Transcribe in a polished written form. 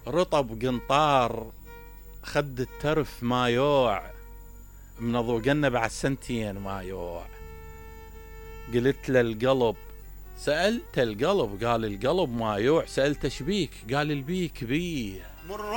رطب قنطار خد الترف ما يوع، من ضوقنا بعد سنتين ما يوع. قلت له القلب، سألت القلب قال القلب ما يوع، سألت شبيك قال البيك بيه.